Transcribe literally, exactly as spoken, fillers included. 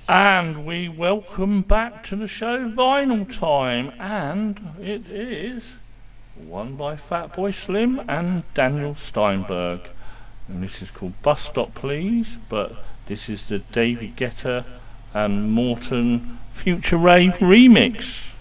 And we welcome back to the show Vinyl Time, and it is one by Fatboy Slim and Daniel Steinberg, and this is called Bus Stop Please, but this is the David Guetta and Morton Future Rave remix.